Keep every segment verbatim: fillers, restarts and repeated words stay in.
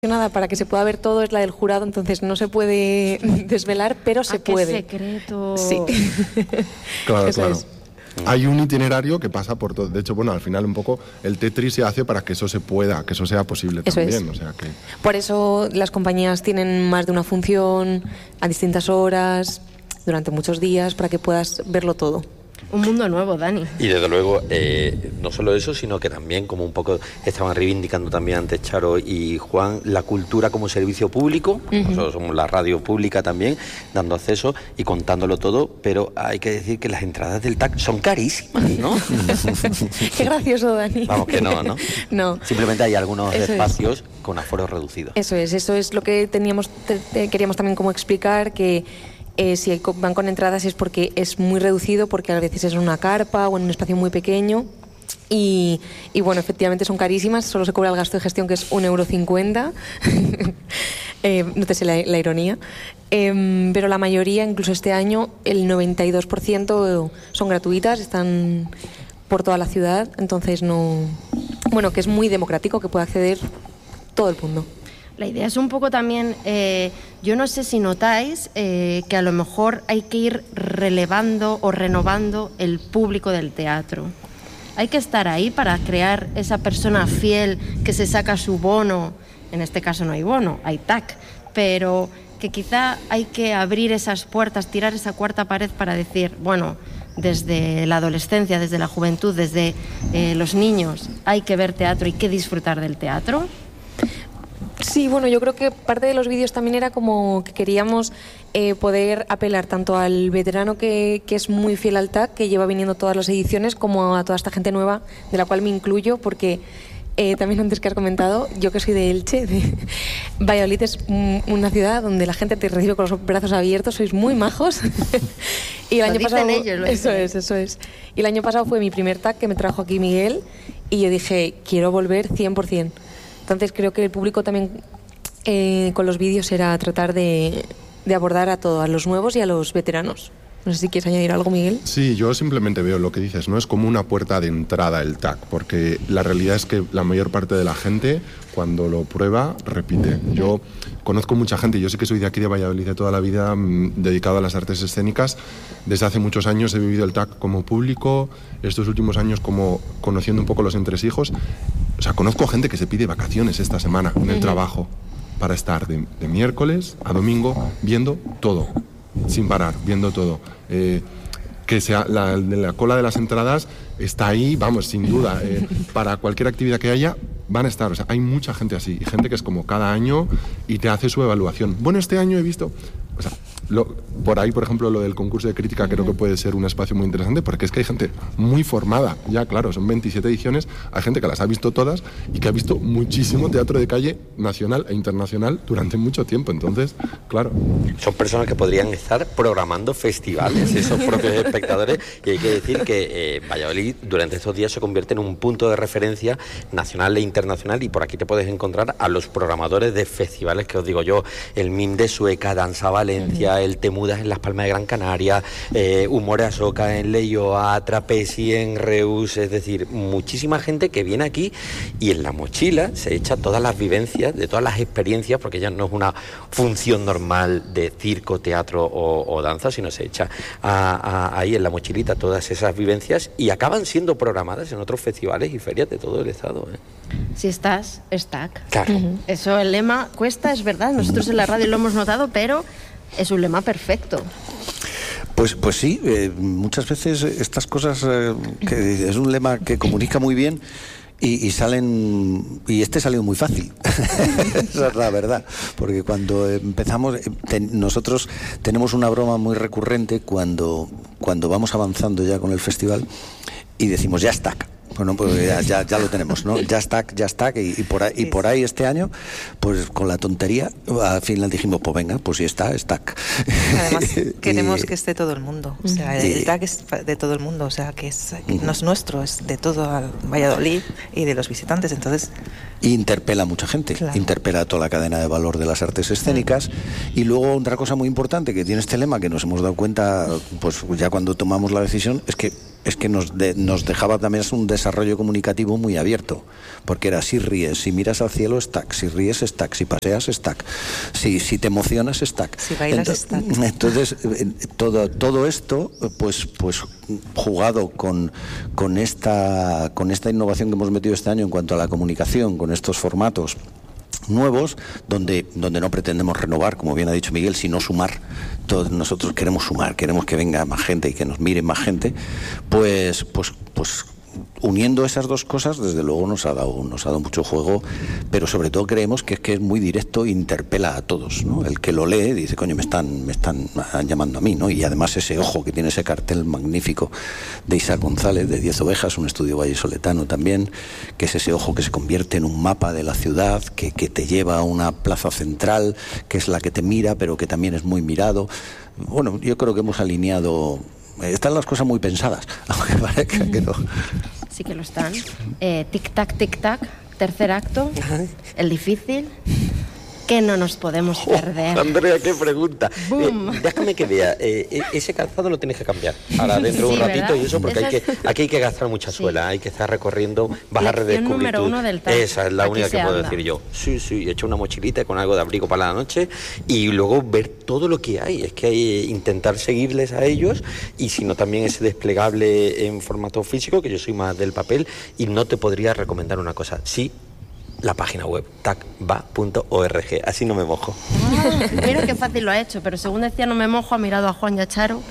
para que se pueda ver todo es la del jurado, entonces no se puede desvelar, pero se ¿A qué puede. secreto? Sí. Claro, Eso claro. es. Hay un itinerario que pasa por todo. De hecho, bueno, al final un poco el Tetris se hace para que eso se pueda, que eso sea posible Eso también. es. O sea que... Por eso las compañías tienen más de una función a distintas horas, durante muchos días, para que puedas verlo todo. Un mundo nuevo, Dani. Y desde luego, eh, no solo eso, sino que también, como un poco estaban reivindicando también antes Charo y Juan, la cultura como servicio público. Uh-huh. Nosotros somos la radio pública también, dando acceso y contándolo todo, pero hay que decir que las entradas del T A C son carísimas, ¿no? Qué gracioso, Dani. Vamos que no, ¿no? No. Simplemente hay algunos Eso espacios es. con aforos reducidos. Eso es, eso es lo que teníamos, te, te, queríamos también como explicar, que Eh, si van con entradas es porque es muy reducido, porque a veces es en una carpa o en un espacio muy pequeño y, y bueno, efectivamente son carísimas, solo se cobra el gasto de gestión, que es un euro cincuenta. eh, no te sé la, la ironía, eh, pero la mayoría, incluso este año, el noventa y dos por ciento son gratuitas, están por toda la ciudad, entonces no, bueno, que es muy democrático, que puede acceder todo el mundo. La idea es un poco también, eh, yo no sé si notáis eh, que a lo mejor hay que ir relevando o renovando el público del teatro. Hay que estar ahí para crear esa persona fiel que se saca su bono, en este caso no hay bono, hay T A C, pero que quizá hay que abrir esas puertas, tirar esa cuarta pared para decir, bueno, desde la adolescencia, desde la juventud, desde eh, los niños, hay que ver teatro, hay que disfrutar del teatro. Sí, bueno, yo creo que parte de los vídeos también era como que queríamos eh, poder apelar tanto al veterano que, que es muy fiel al T A C, que lleva viniendo todas las ediciones, como a toda esta gente nueva, de la cual me incluyo, porque eh, también antes que has comentado, yo que soy de Elche, de Valladolid es un, una ciudad donde la gente te recibe con los brazos abiertos, sois muy majos. Y el lo año dicen pasado, ellos, lo eso dicen. es, eso es. Y el año pasado fue mi primer T A C que me trajo aquí Miguel, y yo dije, quiero volver cien por ciento. Entonces creo que el público también eh, con los vídeos era tratar de, de abordar a todos, a los nuevos y a los veteranos. No sé si quieres añadir algo, Miguel. Sí, yo simplemente veo lo que dices, ¿no? Es como una puerta de entrada el T A C, porque la realidad es que la mayor parte de la gente, cuando lo prueba, repite. Yo conozco mucha gente, yo sé que soy de aquí de Valladolid de toda la vida, mmm, dedicado a las artes escénicas. Desde hace muchos años he vivido el T A C como público, estos últimos años como conociendo un poco los entresijos. O sea, conozco gente que se pide vacaciones esta semana en el uh-huh. trabajo para estar de, de miércoles a domingo viendo todo, sin parar, viendo todo. Eh, que sea la, la cola de las entradas está ahí, vamos, sin duda. Eh, para cualquier actividad que haya, van a estar. O sea, hay mucha gente así, y gente que es como cada año y te hace su evaluación. Bueno, este año he visto... O sea, lo, por ahí, por ejemplo, lo del concurso de crítica creo que puede ser un espacio muy interesante, porque es que hay gente muy formada, ya claro, son veintisiete ediciones, hay gente que las ha visto todas y que ha visto muchísimo teatro de calle nacional e internacional durante mucho tiempo, entonces, claro. Son personas que podrían estar programando festivales, esos propios espectadores, y hay que decir que eh, Valladolid durante estos días se convierte en un punto de referencia nacional e internacional, y por aquí te puedes encontrar a los programadores de festivales que os digo yo, el M I M de Sueca, Danza Valencia, el Temudas en Las Palmas de Gran Canaria, eh, Humor Asoca en Leioa, Trapezi en Reus, es decir, muchísima gente que viene aquí y en la mochila se echa todas las vivencias, de todas las experiencias, porque ya no es una función normal de circo, teatro o, o danza, sino se echa a, a, ahí en la mochilita todas esas vivencias y acaban siendo programadas en otros festivales y ferias de todo el estado, ¿eh? Si estás, es T A C. Claro. Uh-huh. Eso, el lema cuesta, es verdad, nosotros en la radio lo hemos notado, pero es un lema perfecto. Pues, pues sí, eh, muchas veces estas cosas, eh, que es un lema que comunica muy bien y, y salen, y este salió muy fácil, esa es la verdad, porque cuando empezamos, te, nosotros tenemos una broma muy recurrente cuando, cuando vamos avanzando ya con el festival y decimos ya está. Bueno, pues ya, ya, ya lo tenemos, ¿no? Ya está, ya está, y, y, por ahí, y por ahí este año, pues con la tontería, al final dijimos, pues venga, pues sí está, está. Además, queremos y, que esté todo el mundo, o sea, el, el T A C es de todo el mundo, o sea, que, es, que no es nuestro, es de todo Valladolid y de los visitantes, entonces... Interpela a mucha gente, claro. Interpela a toda la cadena de valor de las artes escénicas, uh-huh. Y luego otra cosa muy importante que tiene este lema, que nos hemos dado cuenta, pues ya cuando tomamos la decisión, es que es que nos, de, nos dejaba también un desarrollo comunicativo muy abierto, porque era si ríes, si miras al cielo es tac, si ríes es tac, si paseas es tac, si, si te emocionas es tac. Si bailas Ento- es tac. Entonces, todo, todo esto, pues, pues jugado con, con, esta, con esta innovación que hemos metido este año en cuanto a la comunicación, con estos formatos nuevos, donde, donde no pretendemos renovar, como bien ha dicho Miguel, sino sumar. Todos nosotros queremos sumar, queremos que venga más gente y que nos mire más gente, pues, pues, pues uniendo esas dos cosas, desde luego nos ha dado, nos ha dado mucho juego, pero sobre todo creemos que es que es muy directo e interpela a todos, ¿no? El que lo lee dice, coño, me están, me están llamando a mí, ¿no? Y además ese ojo que tiene ese cartel magnífico de Isaac González, de Diez Ovejas, un estudio vallisoletano también, que es ese ojo que se convierte en un mapa de la ciudad, que, que te lleva a una plaza central, que es la que te mira, pero que también es muy mirado. Bueno, yo creo que hemos alineado... Están las cosas muy pensadas, aunque parezca que no. Sí que lo están. Eh, tic-tac, tic-tac, tercer acto, el difícil, que no nos podemos perder. Oh, Andrea, qué pregunta. Boom. Eh, déjame que vea, eh, ese calzado lo tienes que cambiar ahora dentro de Sí, un ratito, ¿verdad? y eso porque Esa hay es- que, aquí hay que gastar mucha Sí. suela, hay que estar recorriendo, vas a Lección redescubrir número tú. uno del tac. Esa es la Aquí única se que puedo anda. decir yo. Sí, sí, he hecho una mochilita con algo de abrigo para la noche y luego ver todo lo que hay. Es que hay que intentar seguirles a ellos, y si no también ese desplegable en formato físico, que yo soy más del papel, y no te podría recomendar una cosa. Sí, la página web tacba punto org, así no me mojo. Ah, mira qué fácil lo ha hecho, pero según decía no me mojo, ha mirado a Juan y a Charo.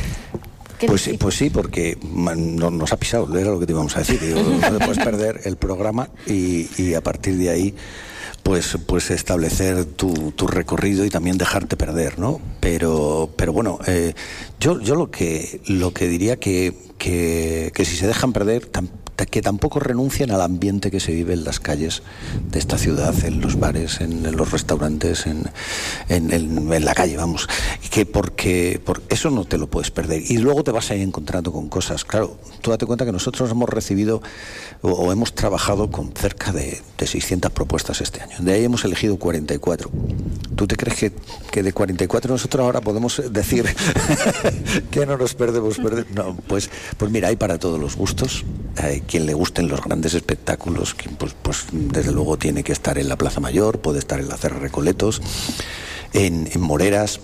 Qué Pues sí, difícil. pues sí, porque man, no, nos ha pisado, era lo que te íbamos a decir. Digo, no te puedes perder el programa y, y a partir de ahí, pues, pues establecer tu, tu recorrido y también dejarte perder, ¿no? Pero, pero bueno, eh, yo, yo lo que, lo que diría que, que, que si se dejan perder, tam- que tampoco renuncien al ambiente que se vive en las calles de esta ciudad, en los bares, en, en los restaurantes, en, en, en, en la calle, vamos. Que porque, porque eso no te lo puedes perder. Y luego te vas a ir encontrando con cosas. Claro, tú date cuenta que nosotros hemos recibido o, o hemos trabajado con cerca de, de seiscientas propuestas este año. De ahí hemos elegido cuarenta y cuatro. ¿Tú te crees que, que de cuarenta y cuatro nosotros ahora podemos decir que no nos perdemos perder? No, pues, pues mira, hay para todos los gustos. Hay quien le gusten los grandes espectáculos, quien pues, pues desde luego tiene que estar en la Plaza Mayor, puede estar en la Cerro Recoletos, en, en Moreras,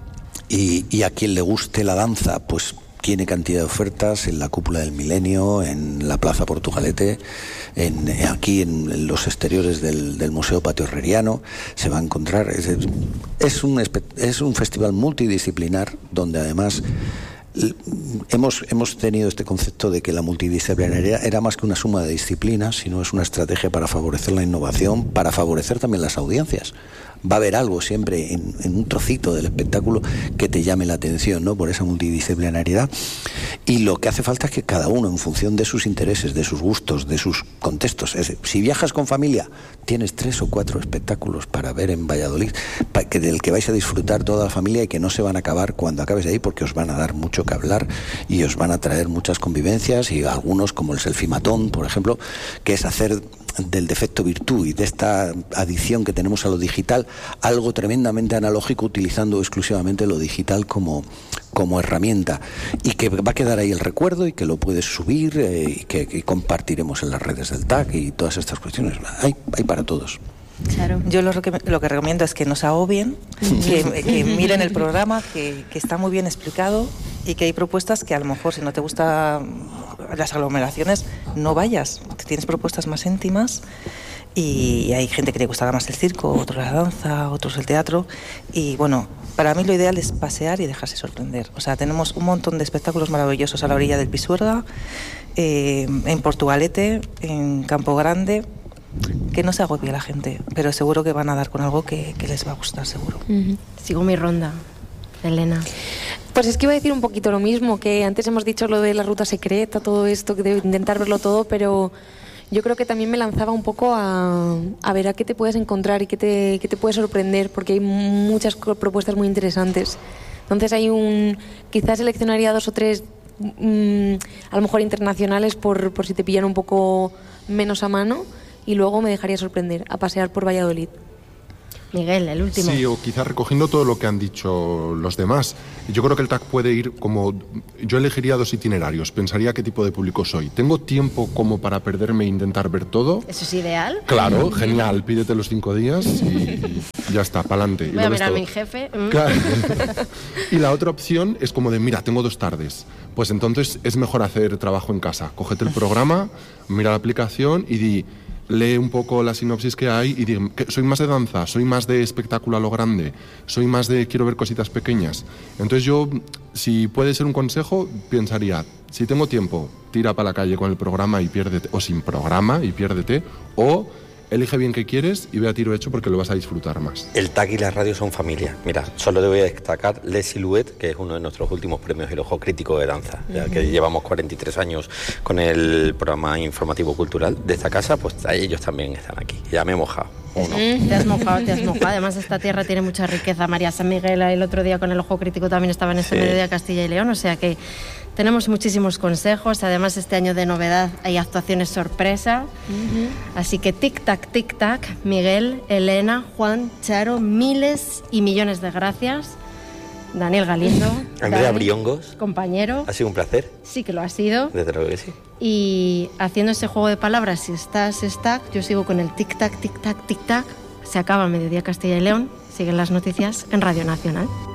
y, y a quien le guste la danza, pues tiene cantidad de ofertas en la Cúpula del Milenio, en la Plaza Portugalete, en, aquí en, en los exteriores del, del Museo Patio Herreriano, se va a encontrar. Es, es, un, es un festival multidisciplinar donde además Hemos, hemos tenido este concepto de que la multidisciplinaridad era más que una suma de disciplinas, sino es una estrategia para favorecer la innovación, para favorecer también las audiencias. Va a haber algo siempre en, en un trocito del espectáculo que te llame la atención, ¿no? Por esa multidisciplinariedad. Y lo que hace falta es que cada uno, en función de sus intereses, de sus gustos, de sus contextos, es decir, si viajas con familia, tienes tres o cuatro espectáculos para ver en Valladolid, para que, del que vais a disfrutar toda la familia y que no se van a acabar cuando acabes de ahí, porque os van a dar mucho que hablar y os van a traer muchas convivencias, y algunos, como el selfimatón, por ejemplo, que es hacer del defecto virtud y de esta adicción que tenemos a lo digital algo tremendamente analógico, utilizando exclusivamente lo digital como, como herramienta, y que va a quedar ahí el recuerdo y que lo puedes subir, eh, y que, que compartiremos en las redes del T A C y todas estas cuestiones. Hay, hay para todos. Claro. Yo lo, que, lo que recomiendo es que no se agobien, que, que miren el programa, que, que está muy bien explicado, y que hay propuestas que a lo mejor, si no te gustan las aglomeraciones, no vayas. Tienes propuestas más íntimas, y hay gente que le gustará más el circo, otros la danza, otros el teatro, y bueno, para mí lo ideal es pasear y dejarse sorprender. O sea, tenemos un montón de espectáculos maravillosos a la orilla del Pisuerga, eh, en Portugalete, en Campo Grande. Que no se agobie la gente, pero seguro que van a dar con algo que, que les va a gustar, seguro. Uh-huh. Sigo mi ronda, Elena. Pues es que iba a decir un poquito lo mismo, que antes hemos dicho lo de la ruta secreta, todo esto, que de intentar verlo todo, pero yo creo que también me lanzaba un poco a, a ver a qué te puedes encontrar y qué te, qué te puede sorprender, porque hay muchas propuestas muy interesantes. Entonces hay un, quizás seleccionaría dos o tres, mmm, a lo mejor internacionales, por, por si te pillan un poco menos a mano, y luego me dejaría sorprender a pasear por Valladolid. Miguel, el último. Sí, o quizás recogiendo todo lo que han dicho los demás. Yo creo que el T A C puede ir como... Yo elegiría dos itinerarios, pensaría qué tipo de público soy. ¿Tengo tiempo como para perderme e intentar ver todo? ¿Eso es ideal? Claro, genial, pídete los cinco días y ya está, pa'lante. Voy a mirar a mi jefe. Mm. Claro. Y la otra opción es como de, mira, tengo dos tardes. Pues entonces es mejor hacer trabajo en casa. Cógete el programa, mira la aplicación y di... Lee un poco la sinopsis que hay y digo, ¿soy más de danza? ¿Soy más de espectáculo a lo grande? ¿Soy más de quiero ver cositas pequeñas? Entonces yo, si puede ser un consejo, pensaría, si tengo tiempo, tira para la calle con el programa y piérdete, o sin programa y piérdete, o elige bien qué quieres y ve a tiro hecho porque lo vas a disfrutar más. El T A C y la radio son familia. Mira, solo te voy a destacar Les Silhouette, que es uno de nuestros últimos premios El Ojo Crítico de Danza, ya que llevamos cuarenta y tres años con el programa informativo cultural de esta casa, pues ellos también están aquí. Ya me he mojado. ¿O no? Mm, te has mojado, te has mojado. Además, esta tierra tiene mucha riqueza. María San Miguel, el otro día con El Ojo Crítico también estaba en este Sí. Mediodía Castilla y León, o sea que tenemos muchísimos consejos. Además, este año de novedad hay actuaciones sorpresa. Uh-huh. Así que tic-tac, tic-tac, Miguel, Elena, Juan, Charo, miles y millones de gracias. Daniel Galindo. Andrea Dani, Briongos. Compañero. Ha sido un placer. Sí que lo ha sido. Desde luego que sí. Y haciendo ese juego de palabras, si estás stack, yo sigo con el tic-tac, tic-tac, tic-tac. Se acaba Mediodía Castilla y León. Siguen las noticias en Radio Nacional.